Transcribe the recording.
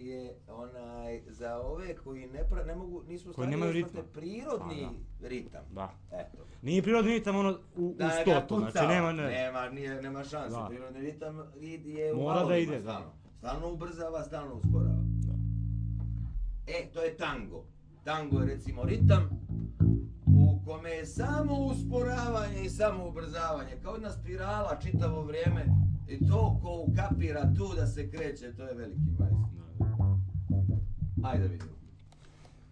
je za ove koji ne mogu, nisu koji nemaju ritma. Prirodni ritam. Da. Eto. Nije prirodni ritam ono u stotu, znači nema šanse. Prirodni ritam je u mora da ide, stalno. Stalno ubrzava, stalno usporava. To je tango. Tango je recimo ritam u kome je samo usporavanje i samo ubrzavanje, kao jedna spirala čitavo vrijeme i to ko ukapira tu da se kreće, to je veliki majstor. Ajde vidimo.